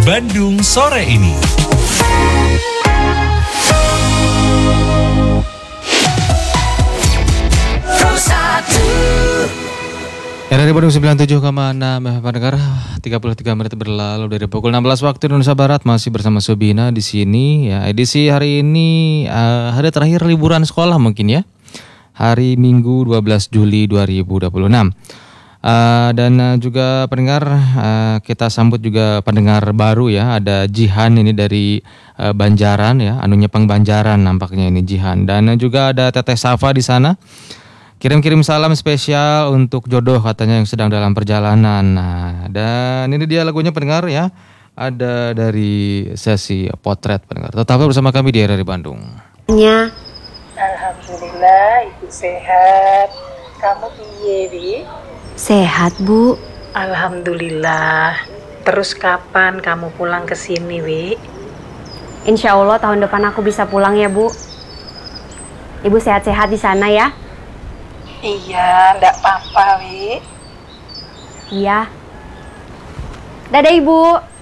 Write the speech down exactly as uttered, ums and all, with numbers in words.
Bandung sore ini. R R I Bandung sembilan puluh tujuh koma enam pendengar, tiga puluh tiga menit berlalu dari pukul enam belas waktu Indonesia Barat, masih bersama Subina di sini ya. Edisi hari ini uh, hari terakhir liburan sekolah mungkin ya. Hari Minggu dua belas Juli dua ribu dua puluh enam. Uh, dan uh, juga pendengar, uh, kita sambut juga pendengar baru ya. Ada Jihan ini dari uh, Banjaran ya, anu Nyepeng Banjaran nampaknya ini Jihan. Dan uh, juga ada Teteh Safa di sana. Kirim-kirim salam spesial untuk jodoh katanya yang sedang dalam perjalanan. Nah, dan ini dia lagunya pendengar ya. Ada dari sesi potret pendengar. Tetaplah bersama kami di R R I Bandung. Ya. Alhamdulillah ibu sehat. Kamu piye, Wi? Sehat, Bu. Alhamdulillah. Terus kapan kamu pulang ke sini, Wi? Insya Allah tahun depan aku bisa pulang ya, Bu. Ibu sehat-sehat di sana ya? Iya, ndak apa-apa, Wi. Iya. Dadah, Ibu.